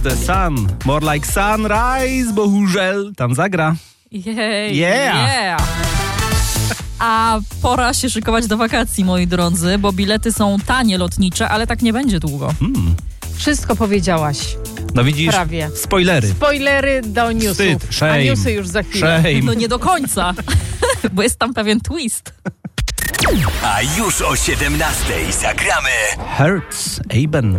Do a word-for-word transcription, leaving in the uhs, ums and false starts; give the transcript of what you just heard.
the sun. More like sunrise, bo Hurzel tam zagra. Jej, Yeah. yeah. A pora się szykować do wakacji, moi drodzy, bo bilety są tanie lotnicze, ale tak nie będzie długo. Hmm. Wszystko powiedziałaś. No widzisz, Prawie. spoilery. Spoilery do newsów. Wstyd, shame. A newsy już za chwilę. Shame. No nie do końca, bo jest tam pewien twist. A już o siedemnastej zagramy Hurts, Aben.